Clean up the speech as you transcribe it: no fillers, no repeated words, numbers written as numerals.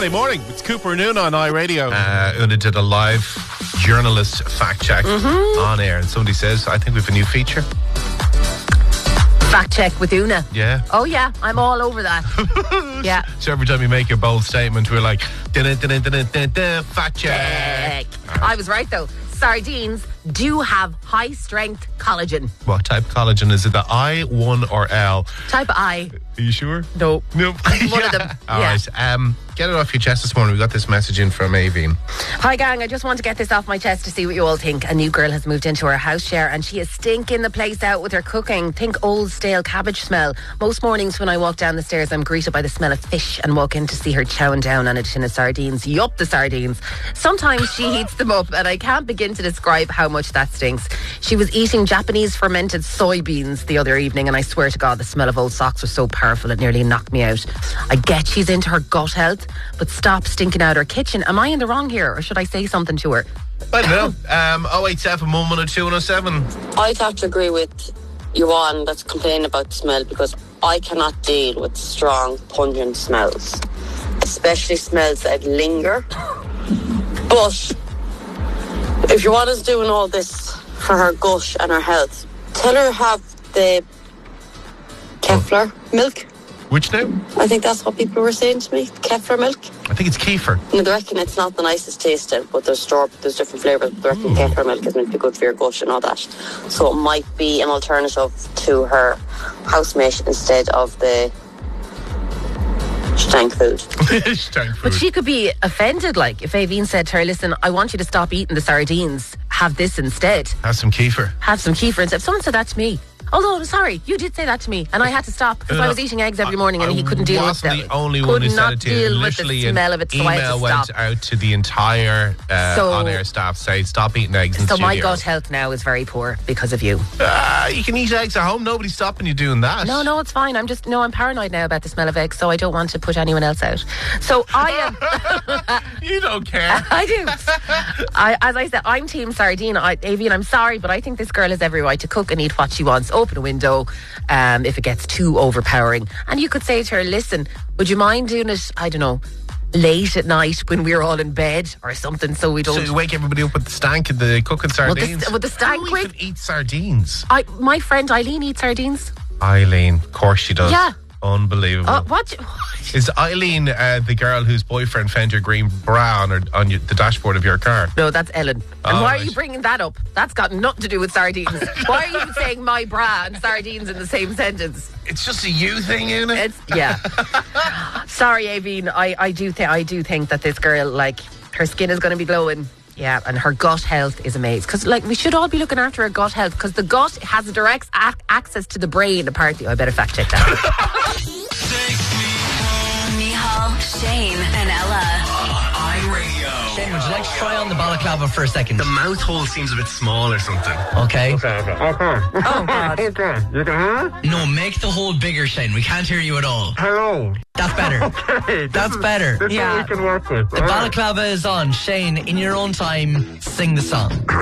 Friday morning. It's Cooper and Una on iRadio. Una did a live journalist fact check on air, and somebody says, I think we have a new feature. Fact check with Una. Yeah. Oh yeah, I'm all over that. Yeah. So every time you make a bold statement, we're like, fact check. I was right though. Sardines do have high strength collagen. What type of collagen is it? The I, 1 or L? Type I. Are you sure? No. Nope. One of them. All right. Get it off your chest this morning. We got this message in from Aveen. Hi gang, I just want to get this off my chest to see what you all think. A new girl has moved into our house share and she is stinking the place out with her cooking. Think old stale cabbage smell. Most mornings when I walk down the stairs, I'm greeted by the smell of fish and walk in to see her chowing down on a tin of sardines. Yup, the sardines. Sometimes she heats them up and I can't begin to describe how much that stinks. She was eating Japanese fermented soybeans the other evening and I swear to God the smell of old socks was so powerful it nearly knocked me out. I get she's into her gut health, but stop stinking out her kitchen. Am I in the wrong here or should I say something to her? I don't know. 087 112 107. I'd have to agree with you on that's complaining about the smell, because I cannot deal with strong, pungent smells, especially smells that linger. But if your is doing all this for her gut and her health, tell her have the Kefir milk. Which now? I think that's what people were saying to me. Kefir milk. I think it's kefir. No, they reckon it's not the nicest tasting, but there's different flavours. They reckon kefir milk is meant to be good for your gut and all that. So it might be an alternative to her housemate instead of the stank food. Stank food. But she could be offended, like, if Aveen said to her, listen, I want you to stop eating the sardines. Have this instead. Have some kefir. Have some kefir instead. If someone said that to me, although, sorry, you did say that to me, and I had to stop because I was eating eggs every morning and he couldn't deal with it. I wasn't the only one who said it to you. Literally, an smell of it, so I had to email went stop. out to the entire on-air staff saying, stop eating eggs in the So studio. my gut health now is very poor because of you. You can eat eggs at home. Nobody's stopping you doing that. No, it's fine. I'm paranoid now about the smell of eggs, so I don't want to put anyone else out. So I am... You don't care. I do. As I said, I'm team sardine. Aveen, I'm sorry, but I think this girl has every right to cook and eat what she wants. Open a window if it gets too overpowering. And you could say to her, listen, would you mind doing it, I don't know, late at night when we're all in bed or something, so we don't... So you wake everybody up with the stank of the cooking sardines? With the stank Who quick? even eat sardines? My friend Eileen eats sardines. Eileen, of course she does. Yeah. Unbelievable. What? Is Eileen the girl whose boyfriend found your green bra on the dashboard of your car? No, that's Ellen. And Oh, why right. are you bringing that up? That's got nothing to do with sardines. Why are you even saying my bra and sardines in the same sentence? It's just a you thing, isn't it? Yeah. Sorry, Aveen. I do think that this girl, like, her skin is going to be glowing. Yeah, and her gut health is amazing. Because, like, we should all be looking after her gut health, because the gut has a direct access to the brain, apparently. I better fact check that. Nihal, Shane and Ella. iRadio. Shane, would you like to try on the balaclava for a second? The mouth hole seems a bit small or something. Okay. Oh, God. You can hear me? No, make the hole bigger, Shane. We can't hear you at all. Hello. That's better. Okay. That's better. This is what we can work with. The balaclava is on. Shane, in your own time, sing the song.